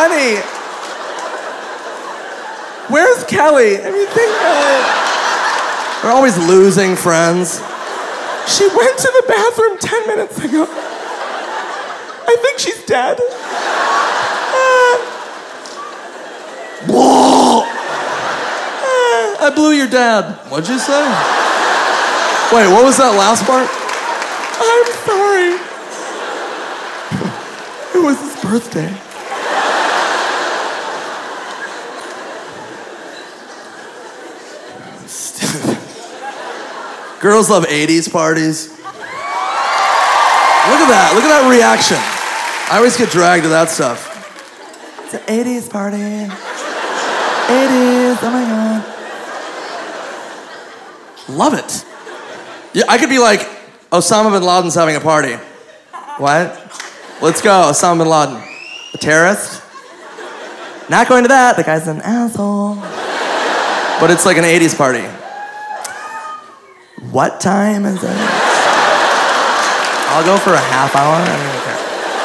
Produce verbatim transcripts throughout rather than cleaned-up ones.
funny. Where's Kelly? I mean, think about it. We're always losing friends. She went to the bathroom ten minutes ago. I think she's dead. Uh, I blew your dad. What'd you say? Wait, what was that last part? I'm sorry. It was his birthday. Girls love eighties parties. Look at that. Look at that reaction. I always get dragged to that stuff. It's an eighties party. eighties. Oh my God. Love it. Yeah, I could be like, Osama bin Laden's having a party. What? Let's go, Osama bin Laden. A terrorist? Not going to that. The guy's an asshole. But it's like an eighties party. What time is it? I'll go for a half hour. I don't even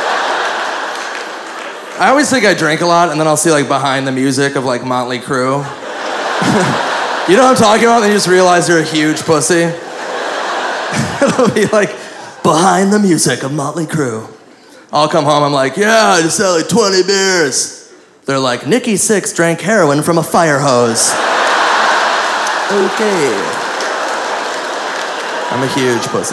care. I always think I drink a lot, and then I'll see like behind the music of like Motley Crue. You know what I'm talking about? Then you just realize you're a huge pussy. It'll be like behind the music of Motley Crue. I'll come home, I'm like, yeah, I just had like twenty beers. They're like, Nikki Sixx drank heroin from a fire hose. Okay. I'm a huge pussy.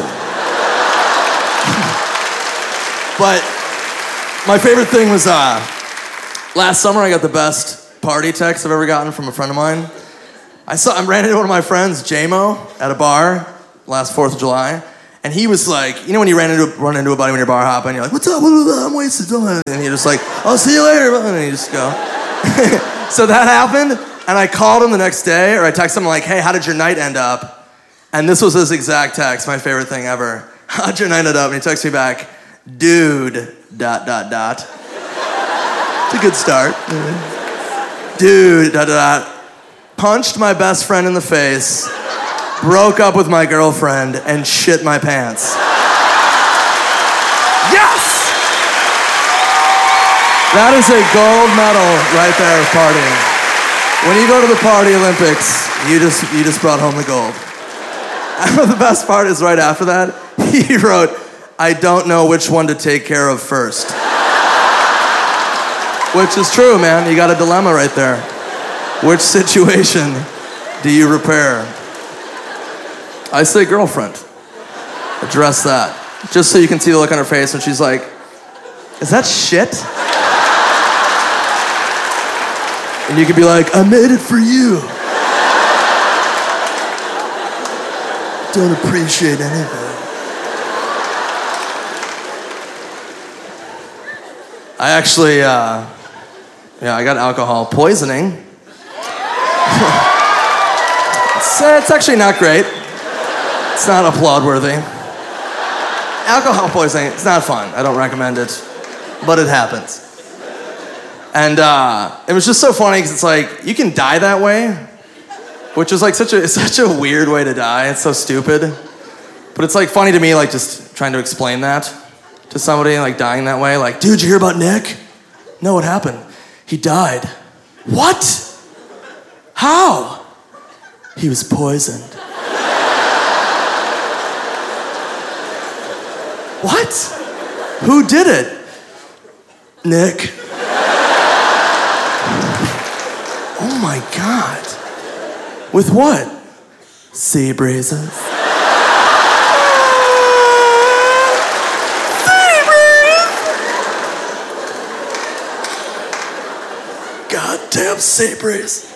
But my favorite thing was uh, last summer I got the best party text I've ever gotten from a friend of mine. I saw I ran into one of my friends, J-Mo, at a bar last fourth of July, and he was like, you know when you ran into run into a buddy when you're bar hopping, you're like, what's up? I'm wasted. And you're just like, I'll see you later. And you just go. So that happened, and I called him the next day, or I texted him like, hey, how did your night end up? And this was his exact text, my favorite thing ever. How'd your night end up? And he texted me back, dude, dot, dot, dot. It's a good start. Dude, dot, dot, dot. Punched my best friend in the face, broke up with my girlfriend, and shit my pants. Yes! That is a gold medal right there of partying. When you go to the Party Olympics, you just, you just brought home the gold. The best part is right after that, he wrote, I don't know which one to take care of first. Which is true, man. You got a dilemma right there. Which situation do you repair? I say girlfriend. Address that. Just so you can see the look on her face when she's like, is that shit? And you could be like, I made it for you. Don't appreciate anything. I actually, uh, yeah, I got alcohol poisoning. it's, uh, it's actually not great. It's not applaud-worthy. Alcohol poisoning, it's not fun. I don't recommend it, but it happens. And uh, it was just so funny because it's like, you can die that way. Which is like such a such a weird way to die. It's so stupid. But it's like funny to me, like just trying to explain that to somebody, like dying that way. Like, dude, you hear about Nick? No, what happened? He died. What? How? He was poisoned. What? Who did it? Nick. Oh my God. With what? Sea breezes. Sea breeze! Goddamn sea breeze.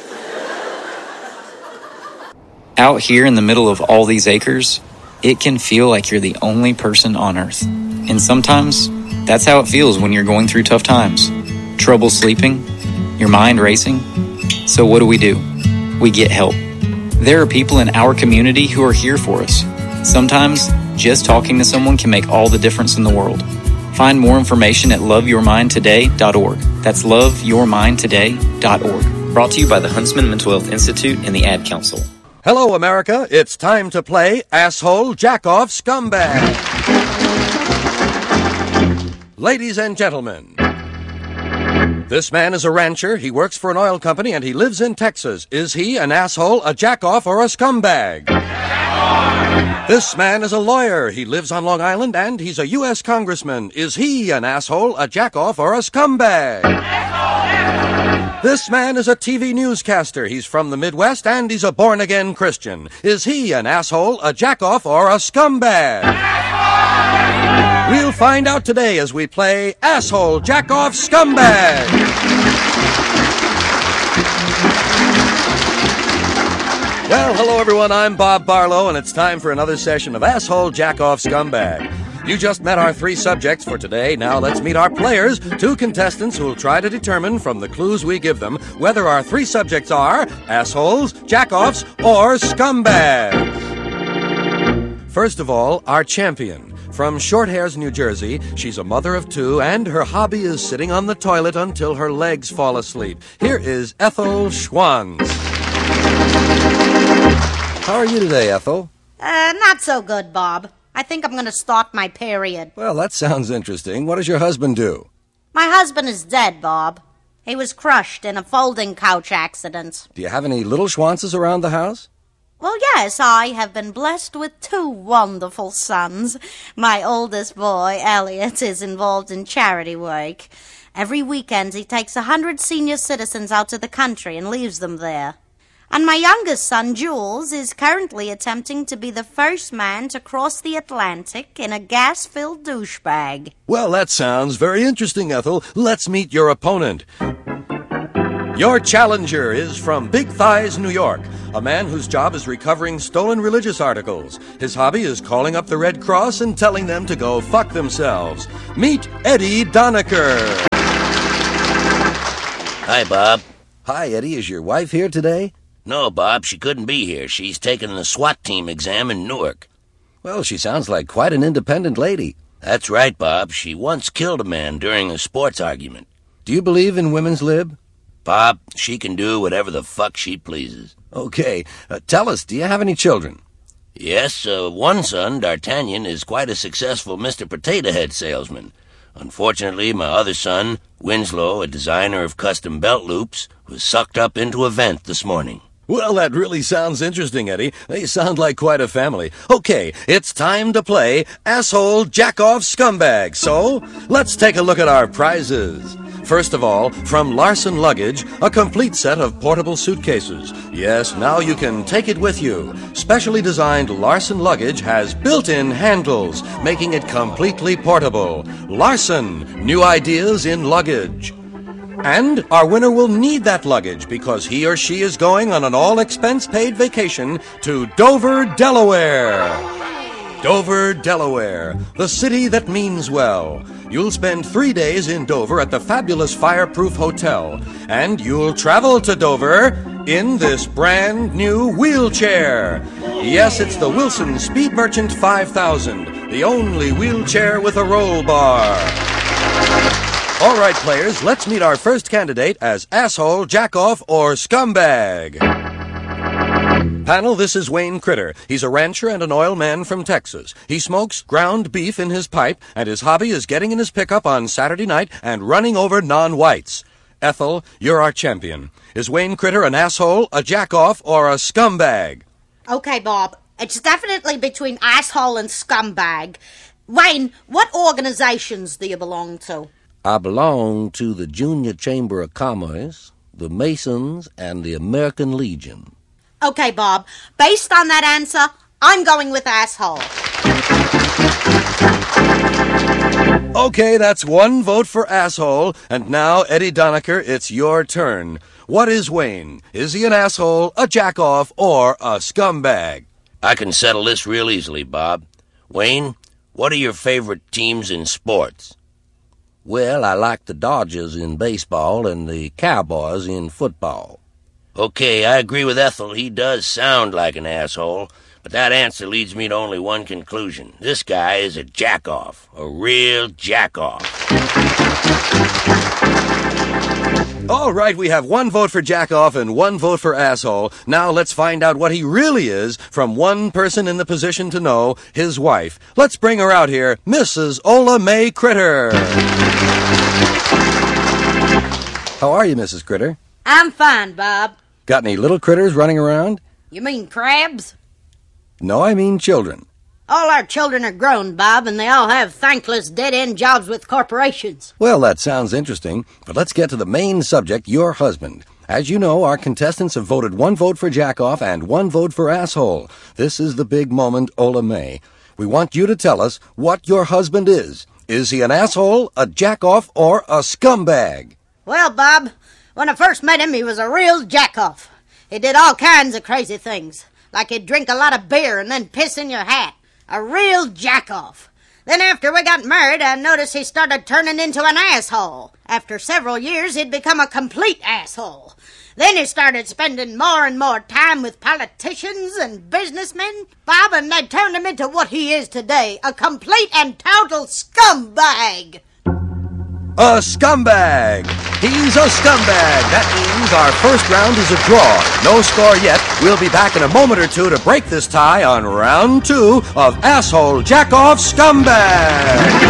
Out here in the middle of all these acres, it can feel like you're the only person on Earth. And sometimes, that's how it feels when you're going through tough times. Trouble sleeping, your mind racing. So what do we do? We get help. There are people in our community who are here for us. Sometimes, just talking to someone can make all the difference in the world. Find more information at love your mind today dot org. That's love your mind today dot org. Brought to you by the Huntsman Mental Health Institute and the Ad Council. Hello, America. It's time to play Asshole Jack-Off Scumbag. Ladies and gentlemen, This man is a rancher, he works for an oil company, and he lives in Texas. Is he an asshole, a jackoff, or a scumbag? This man is a lawyer. He lives on Long Island, and he's a U S congressman. Is he an asshole, a jackoff, or a scumbag? This man is a T V newscaster. He's from the Midwest, and he's a born-again Christian. Is he an asshole, a jackoff, or a scumbag? We'll find out today as we play Asshole, Jackoff, Scumbag. Well, hello everyone, I'm Bob Barlow, and it's time for another session of Asshole, Jackoff, Scumbag. You just met our three subjects for today. Now let's meet our players, two contestants who will try to determine from the clues we give them whether our three subjects are assholes, jackoffs, or scumbags. First of all, our champion. From Short Hairs, New Jersey, she's a mother of two, and her hobby is sitting on the toilet until her legs fall asleep. Here is Ethel Schwanz. How are you today, Ethel? Uh, not so good, Bob. I think I'm going to start my period. Well, that sounds interesting. What does your husband do? My husband is dead, Bob. He was crushed in a folding couch accident. Do you have any little Schwanzes around the house? Well, yes, I have been blessed with two wonderful sons. My oldest boy, Elliot, is involved in charity work. Every weekend he takes a hundred senior citizens out to the country and leaves them there. And my youngest son, Jules, is currently attempting to be the first man to cross the Atlantic in a gas-filled douchebag. Well, that sounds very interesting, Ethel. Let's meet your opponent. Your challenger is from Big Thighs, New York, a man whose job is recovering stolen religious articles. His hobby is calling up the Red Cross and telling them to go fuck themselves. Meet Eddie Donaker. Hi, Bob. Hi, Eddie. Is your wife here today? No, Bob, she couldn't be here. She's taking the SWAT team exam in Newark. Well, she sounds like quite an independent lady. That's right, Bob. She once killed a man during a sports argument. Do you believe in women's lib? Bob, she can do whatever the fuck she pleases. Okay. Uh, tell us, do you have any children? Yes, uh, one son, D'Artagnan, is quite a successful Mister Potato Head salesman. Unfortunately, my other son, Winslow, a designer of custom belt loops, was sucked up into a vent this morning. Well, that really sounds interesting, Eddie. They sound like quite a family. Okay, it's time to play Asshole, Jackoff, Scumbag. So, let's take a look at our prizes. First of all, from Larson Luggage, a complete set of portable suitcases. Yes, now you can take it with you. Specially designed Larson Luggage has built-in handles, making it completely portable. Larson, new ideas in luggage. And our winner will need that luggage because he or she is going on an all-expense-paid vacation to Dover, Delaware. Dover, Delaware, the city that means well. You'll spend three days in Dover at the fabulous Fireproof Hotel, and you'll travel to Dover in this brand new wheelchair. Yes, it's the Wilson Speed Merchant five thousand, the only wheelchair with a roll bar. All right, players, let's meet our first candidate as asshole, jackoff, or scumbag. Panel, this is Wayne Critter. He's a rancher and an oil man from Texas. He smokes ground beef in his pipe, and his hobby is getting in his pickup on Saturday night and running over non-whites. Ethel, you're our champion. Is Wayne Critter an asshole, a jackoff, or a scumbag? Okay, Bob. It's definitely between asshole and scumbag. Wayne, what organizations do you belong to? I belong to the Junior Chamber of Commerce, the Masons, and the American Legion. Okay, Bob. Based on that answer, I'm going with asshole. Okay, that's one vote for asshole. And now, Eddie Donaker, it's your turn. What is Wayne? Is he an asshole, a jackoff, or a scumbag? I can settle this real easily, Bob. Wayne, what are your favorite teams in sports? Well, I like the Dodgers in baseball and the Cowboys in football. Okay, I agree with Ethel. He does sound like an asshole. But that answer leads me to only one conclusion. This guy is a jackoff. A real jackoff. All right, we have one vote for jackoff and one vote for asshole. Now let's find out what he really is from one person in the position to know, his wife. Let's bring her out here, Missus Ola Mae Critter. How are you, Missus Critter? I'm fine, Bob. Got any little critters running around? You mean crabs? No, I mean children. All our children are grown, Bob, and they all have thankless, dead-end jobs with corporations. Well, that sounds interesting, but let's get to the main subject, your husband. As you know, our contestants have voted one vote for Jackoff and one vote for Asshole. This is the big moment, Ola May. We want you to tell us what your husband is. Is he an asshole, a jackoff, or a scumbag? Well, Bob, when I first met him, he was a real jackoff. He did all kinds of crazy things, like he'd drink a lot of beer and then piss in your hat. A real jackoff. Then after we got married, I noticed he started turning into an asshole. After several years, he'd become a complete asshole. Then he started spending more and more time with politicians and businessmen, Bob, and they turned him into what he is today, a complete and total scumbag. A scumbag! He's a scumbag! That means our first round is a draw. No score yet. We'll be back in a moment or two to break this tie on round two of Asshole Jackoff Scumbag!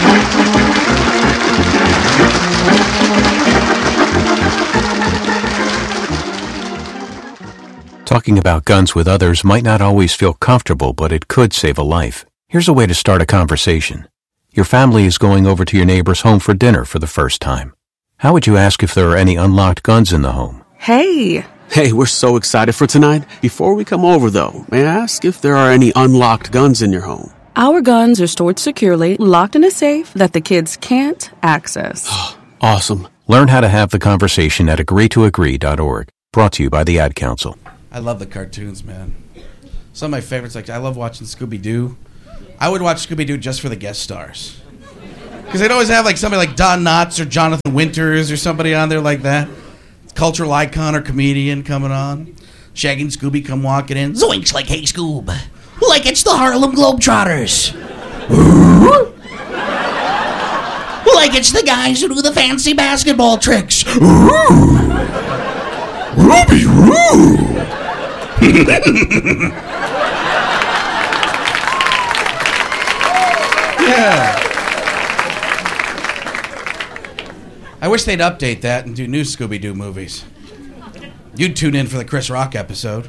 Talking about guns with others might not always feel comfortable, but it could save a life. Here's a way to start a conversation. Your family is going over to your neighbor's home for dinner for the first time. How would you ask if there are any unlocked guns in the home? Hey! Hey, we're so excited for tonight. Before we come over, though, may I ask if there are any unlocked guns in your home? Our guns are stored securely, locked in a safe that the kids can't access. Awesome. Learn how to have the conversation at agree to agree dot org. Brought to you by the Ad Council. I love the cartoons, man. Some of my favorites, like I love watching Scooby-Doo. I would watch Scooby-Doo just for the guest stars. Because they'd always have like somebody like Don Knotts or Jonathan Winters or somebody on there like that. Cultural icon or comedian coming on. Shaggy and Scooby come walking in. Zoinks, like, hey, Scoob. Like it's the Harlem Globetrotters. Like it's the guys who do the fancy basketball tricks. Ruby Roo. Yeah. I wish they'd update that and do new Scooby-Doo movies. You'd tune in for the Chris Rock episode.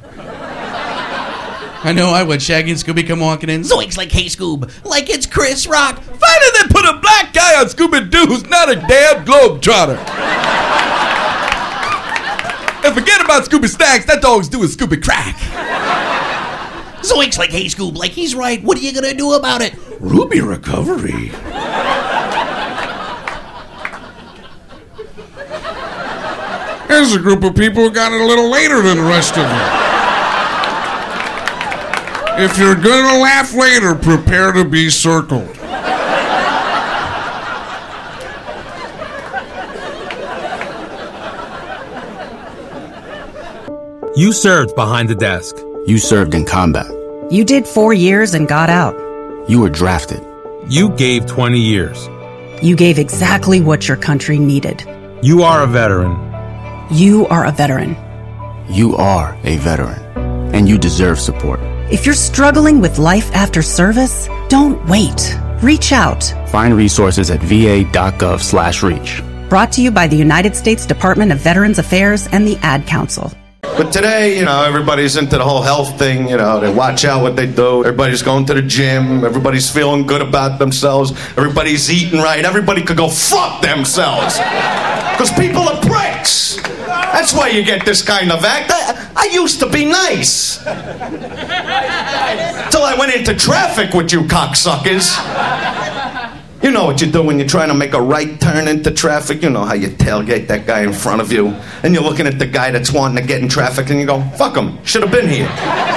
I know I would. Shaggy and Scooby come walking in. Zoinks, like, hey, Scoob. Like it's Chris Rock. Finally they put a black guy on Scooby-Doo who's not a damn globetrotter. And forget about Scooby Snacks. That dog's doing Scooby Crack. Zoinks, like, hey, Scoob. Like, he's right. What are you going to do about it? Ruby recovery. There's a group of people who got it a little later than the rest of them. If you're gonna laugh later, prepare to be circled. You served behind the desk. You served in combat. You did four years and got out. You were drafted. You gave twenty years. You gave exactly what your country needed. You are a veteran. You are a veteran. You are a veteran, and you deserve support. If you're struggling with life after service, don't wait. Reach out. Find resources at va.gov slash reach. Brought to you by the United States Department of Veterans Affairs and the Ad Council. But today, you know, everybody's into the whole health thing, you know, they watch out what they do. Everybody's going to the gym. Everybody's feeling good about themselves. Everybody's eating right. Everybody could go fuck themselves. Because people are pricks. That's why you get this kind of act. I, I used to be nice. Till I went into traffic with you cocksuckers. You know what you do when you're trying to make a right turn into traffic. You know how you tailgate that guy in front of you. And you're looking at the guy that's wanting to get in traffic and you go, fuck him, should have been here.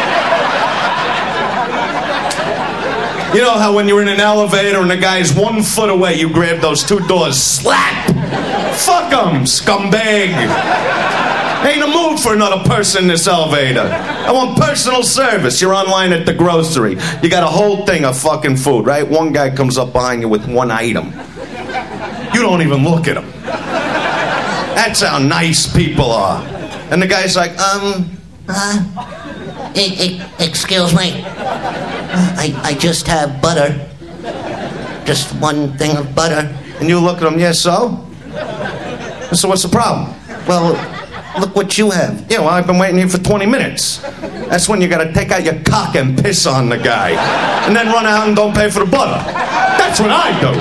You know how when you're in an elevator and the guy's one foot away, you grab those two doors, slap. Fuck him, scumbag. Ain't a mood for another person in this elevator. I want personal service. You're online at the grocery. You got a whole thing of fucking food, right? One guy comes up behind you with one item. You don't even look at him. That's how nice people are. And the guy's like, um, uh, e- e- excuse me. I, I just have butter. Just one thing of butter. And you look at him, yes, so? So what's the problem? Well, look what you have. Yeah, well, I've been waiting here for twenty minutes. That's when you gotta take out your cock and piss on the guy. And then run out and don't pay for the butter. That's what I do.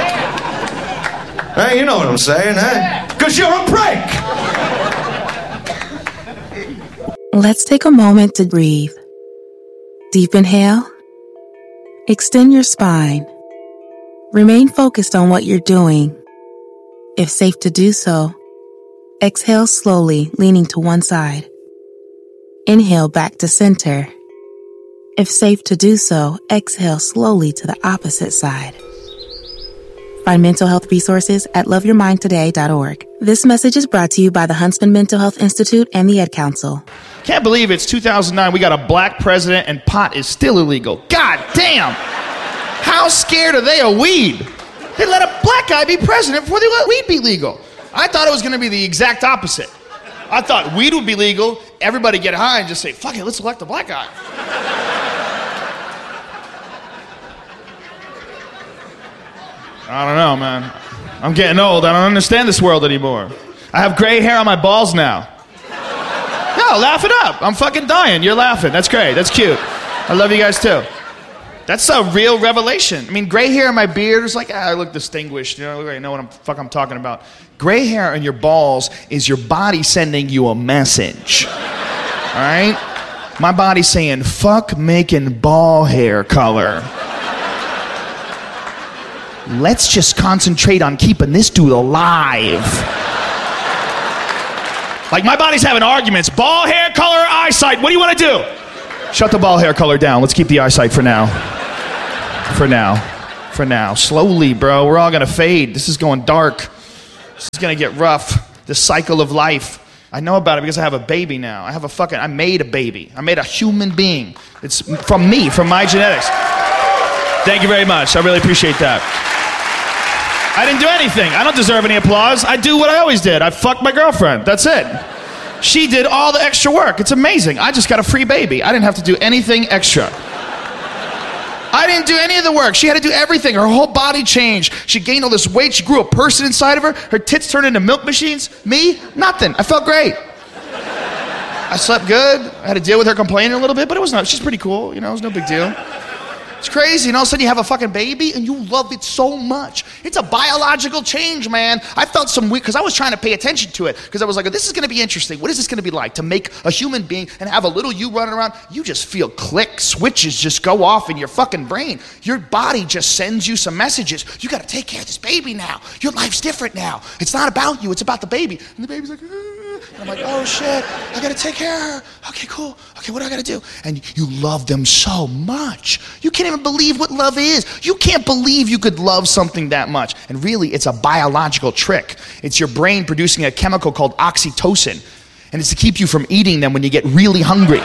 Hey, you know what I'm saying, eh? Because you're a prick! Let's take a moment to breathe. Deep inhale. Extend your spine. Remain focused on what you're doing. If safe to do so, exhale slowly, leaning to one side. Inhale back to center. If safe to do so, exhale slowly to the opposite side. Find mental health resources at love your mind today dot org. This message is brought to you by the Huntsman Mental Health Institute and the Ad Council. Can't believe it's two thousand nine, we got a black president and pot is still illegal. God damn! How scared are they of weed? They let a black guy be president before they let weed be legal. I thought it was going to be the exact opposite. I thought weed would be legal, everybody get high and just say, fuck it, let's elect a black guy. I don't know, man. I'm getting old. I don't understand this world anymore. I have gray hair on my balls now. No, laugh it up. I'm fucking dying. You're laughing. That's great. That's cute. I love you guys too. That's a real revelation. I mean, gray hair in my beard is like, ah, I look distinguished. You know, I know what I'm fuck I'm talking about. Gray hair on your balls is your body sending you a message. All right? My body's saying, fuck making ball hair color. Let's just concentrate on keeping this dude alive. Like, my body's having arguments. Ball hair color, eyesight. What do you want to do? Shut the ball hair color down. Let's keep the eyesight for now. For now. For now. Slowly, bro. We're all going to fade. This is going dark. This is going to get rough. The cycle of life. I know about it because I have a baby now. I have a fucking, I made a baby. I made a human being. It's from me, from my genetics. Thank you very much. I really appreciate that. I didn't do anything. I don't deserve any applause. I do what I always did. I fucked my girlfriend. That's it. She did all the extra work. It's amazing. I just got a free baby. I didn't have to do anything extra. I didn't do any of the work. She had to do everything. Her whole body changed. She gained all this weight. She grew a person inside of her. Her tits turned into milk machines. Me? Nothing. I felt great. I slept good. I had to deal with her complaining a little bit, but it was not. She's pretty cool. You know, it was no big deal. It's crazy, and all of a sudden you have a fucking baby and you love it so much. It's a biological change, man. I felt some weird, because I was trying to pay attention to it, because I was like, oh, this is going to be interesting. What is this going to be like to make a human being and have a little you running around? You just feel click, switches just go off in your fucking brain. Your body just sends you some messages. You got to take care of this baby now. Your life's different now. It's not about you, it's about the baby. And the baby's like, ah. And I'm like, oh shit, I gotta take care of her. Okay, cool. Okay, what do I gotta do? And you love them so much. You can't even believe what love is. You can't believe you could love something that much. And really, it's a biological trick. It's your brain producing a chemical called oxytocin. And it's to keep you from eating them when you get really hungry.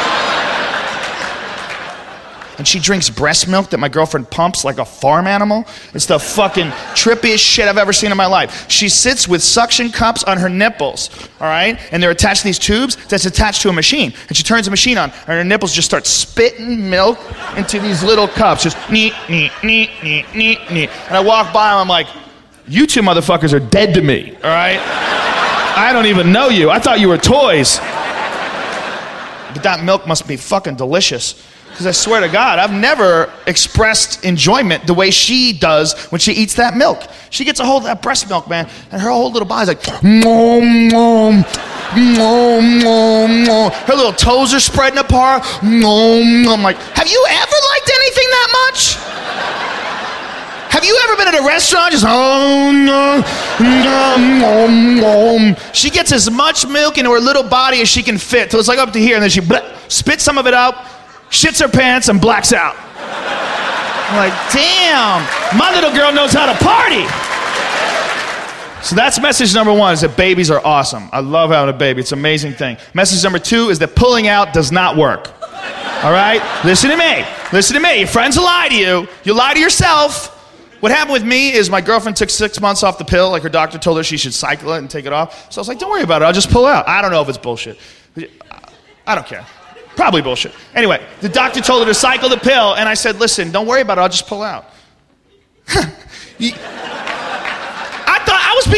And she drinks breast milk that my girlfriend pumps like a farm animal. It's the fucking trippiest shit I've ever seen in my life. She sits with suction cups on her nipples, all right? And they're attached to these tubes that's attached to a machine. And she turns the machine on, and her nipples just start spitting milk into these little cups. Just neat, neat, neat, neat, neat, neat. And I walk by and I'm like, you two motherfuckers are dead to me, all right? I don't even know you. I thought you were toys. But that milk must be fucking delicious. Because I swear to God, I've never expressed enjoyment the way she does when she eats that milk. She gets a hold of that breast milk, man, and her whole little body's like, nom, nom, nom, nom, nom. Her little toes are spreading apart. Nom, nom. I'm like, have you ever liked anything that much? Have you ever been at a restaurant just, oh, no, nom, nom. She gets as much milk into her little body as she can fit till it's like up to here, and then she bleh, spits some of it out, shits her pants, and blacks out. I'm like, damn, my little girl knows how to party. So that's message number one, is that babies are awesome. I love having a baby. It's an amazing thing. Message number two is that pulling out does not work. All right? Listen to me. Listen to me. Your friends will lie to you. You lie to yourself. What happened with me is my girlfriend took six months off the pill. Like her doctor told her she should cycle it and take it off. So I was like, don't worry about it. I'll just pull out. I don't know if it's bullshit. I don't care. Probably bullshit. Anyway, the doctor told her to cycle the pill, and I said, listen, don't worry about it, I'll just pull out. you, I thought I was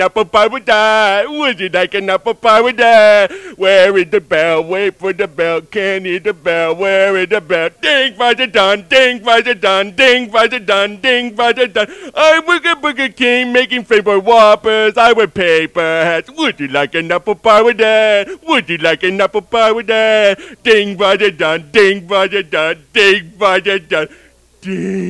an apple pie with that? Would you like an apple pie with that? Where is the bell? Wait for the bell. Can't hear the bell. Where is the bell? Ding, father done. Ding, father done. Ding, father done. Ding, father done. I work at Burger King making flavor whoppers. I wear paper hats. Would you like an apple pie with that? Would you like an apple pie with that? Ding, father done. Ding, father done. Ding, father done. Ding.